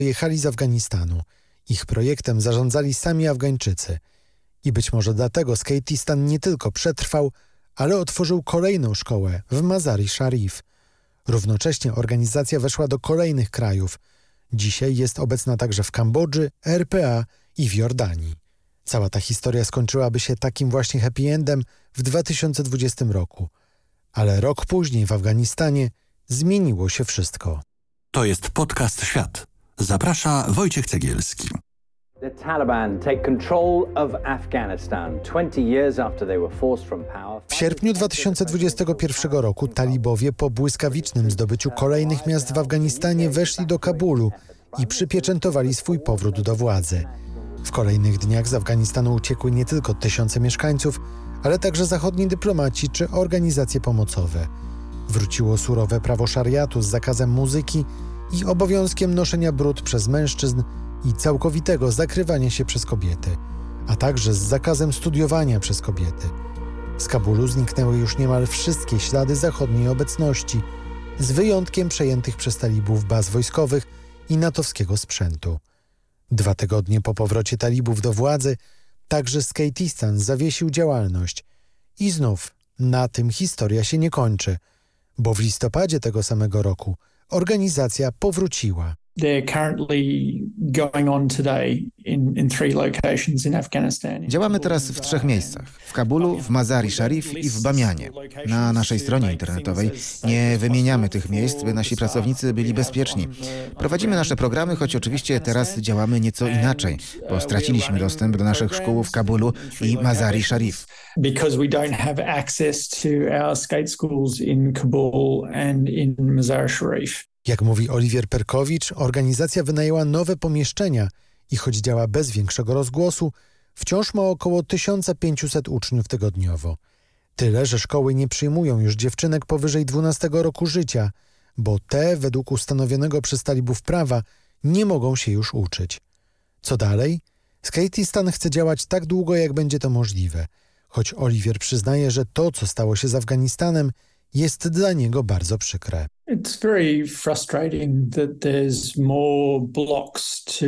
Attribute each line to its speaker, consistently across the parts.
Speaker 1: jechali z Afganistanu. Ich projektem zarządzali sami Afgańczycy. I być może dlatego Skateistan nie tylko przetrwał, ale otworzył kolejną szkołę w Mazar-i Sharif. Równocześnie organizacja weszła do kolejnych krajów. Dzisiaj jest obecna także w Kambodży, RPA i w Jordanii. Cała ta historia skończyłaby się takim właśnie happy endem w 2020 roku. Ale rok później w Afganistanie zmieniło się wszystko.
Speaker 2: To jest podcast Świat. Zaprasza Wojciech Cegielski.
Speaker 3: The Taliban take control of Afghanistan 20 years after they were forced from power.
Speaker 1: W sierpniu 2021 roku talibowie po błyskawicznym zdobyciu kolejnych miast w Afganistanie weszli do Kabulu i przypieczętowali swój powrót do władzy. W kolejnych dniach z Afganistanu uciekły nie tylko tysiące mieszkańców, ale także zachodni dyplomaci czy organizacje pomocowe. Wróciło surowe prawo szariatu z zakazem muzyki i obowiązkiem noszenia brud przez mężczyzn i całkowitego zakrywania się przez kobiety, a także z zakazem studiowania przez kobiety. Z Kabulu zniknęły już niemal wszystkie ślady zachodniej obecności, z wyjątkiem przejętych przez talibów baz wojskowych i natowskiego sprzętu. 2 tygodnie po powrocie talibów do władzy także Skateistan zawiesił działalność. I znów na tym historia się nie kończy, bo w listopadzie tego samego roku organizacja powróciła.
Speaker 4: Działamy teraz w 3 miejscach. W Kabulu, w Mazar-i Sharif i w Bamianie. Na naszej stronie internetowej nie wymieniamy tych miejsc, by nasi pracownicy byli bezpieczni. Prowadzimy nasze programy, choć oczywiście teraz działamy nieco inaczej, bo straciliśmy dostęp do naszych szkół w Kabulu i Mazar-i Sharif.
Speaker 5: Because we don't have access to our skate schools in Kabul and in Mazar-i Sharif.
Speaker 1: Jak mówi Oliwier Perkowicz, organizacja wynajęła nowe pomieszczenia i choć działa bez większego rozgłosu, wciąż ma około 1500 uczniów tygodniowo. Tyle, że szkoły nie przyjmują już dziewczynek powyżej 12 roku życia, bo te, według ustanowionego przez talibów prawa, nie mogą się już uczyć. Co dalej? Skateistan chce działać tak długo, jak będzie to możliwe, choć Oliwier przyznaje, że to, co stało się z Afganistanem, jest dla niego bardzo przykre.
Speaker 5: It's very frustrating that there's more blocks to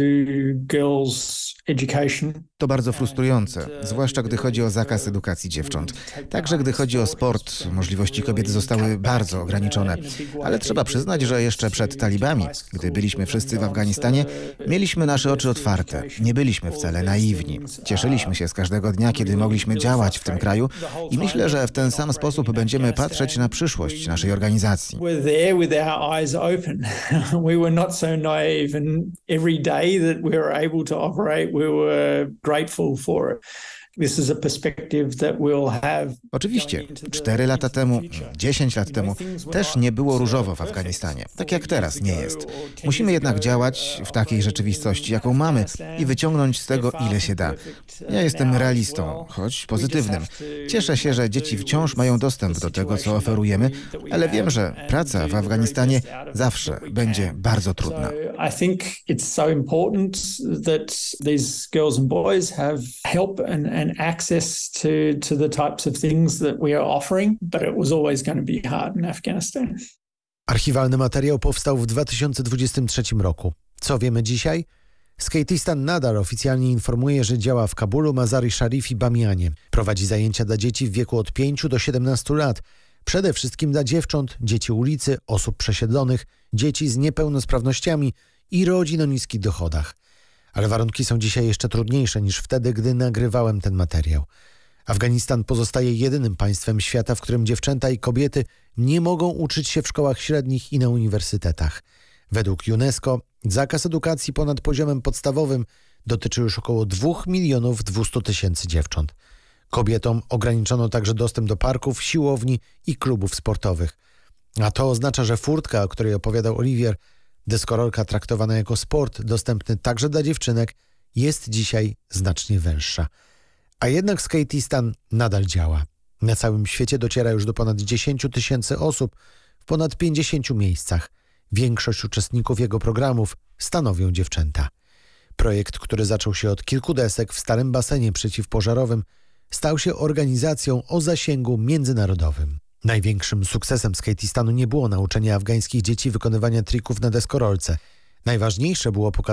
Speaker 5: girls' education.
Speaker 4: To bardzo frustrujące, zwłaszcza gdy chodzi o zakaz edukacji dziewcząt. Także gdy chodzi o sport, możliwości kobiet zostały bardzo ograniczone. Ale trzeba przyznać, że jeszcze przed talibami, gdy byliśmy wszyscy w Afganistanie, mieliśmy nasze oczy otwarte. Nie byliśmy wcale naiwni. Cieszyliśmy się z każdego dnia, kiedy mogliśmy działać w tym kraju i myślę, że w ten sam sposób będziemy patrzeć na przyszłość naszej organizacji.
Speaker 5: With our eyes open. We were not so naive, and every day that we were able to operate, we were grateful for it. This is a perspective that we'll have.
Speaker 4: Oczywiście, 4 lata temu, 10 lat temu też nie było różowo w Afganistanie, tak jak teraz nie jest. Musimy jednak działać w takiej rzeczywistości, jaką mamy i wyciągnąć z tego, ile się da. Ja jestem realistą, choć pozytywnym. Cieszę się, że dzieci wciąż mają dostęp do tego, co oferujemy, ale wiem, że praca w Afganistanie zawsze będzie bardzo trudna.
Speaker 5: I think it's so important that these girls and boys have help and access to the types of things that we are offering, but it was always going to be hard in Afghanistan.
Speaker 1: Archiwalny materiał powstał w 2023 roku. Co wiemy dzisiaj? Skateistan nadal oficjalnie informuje, że działa w Kabulu, Mazar-i Sharif i Bamianie. Prowadzi zajęcia dla dzieci w wieku od 5 do 17 lat. Przede wszystkim dla dziewcząt, dzieci ulicy, osób przesiedlonych, dzieci z niepełnosprawnościami i rodzin o niskich dochodach. Ale warunki są dzisiaj jeszcze trudniejsze niż wtedy, gdy nagrywałem ten materiał. Afganistan pozostaje jedynym państwem świata, w którym dziewczęta i kobiety nie mogą uczyć się w szkołach średnich i na uniwersytetach. Według UNESCO zakaz edukacji ponad poziomem podstawowym dotyczy już około 2 200 000 dziewcząt. Kobietom ograniczono także dostęp do parków, siłowni i klubów sportowych. A to oznacza, że furtka, o której opowiadał Oliwier, deskorolka traktowana jako sport, dostępny także dla dziewczynek, jest dzisiaj znacznie węższa. A jednak Skateistan nadal działa. Na całym świecie dociera już do ponad 10 000 osób w ponad 50 miejscach. Większość uczestników jego programów stanowią dziewczęta. Projekt, który zaczął się od kilku desek w starym basenie przeciwpożarowym, stał się organizacją o zasięgu międzynarodowym. Największym sukcesem Skateistanu nie było nauczenie afgańskich dzieci wykonywania trików na deskorolce. Najważniejsze było pokazanie